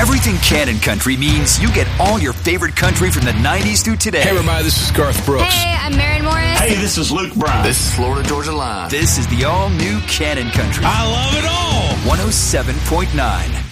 Everything Cannon Country means you get all your favorite country from the 90s through today. Hey, everybody, this is Garth Brooks. Hey, I'm Maren Morris. Hey, this is Luke Bryan. This is Florida Georgia Line. This is the all-new Cannon Country. I love it all. 107.9.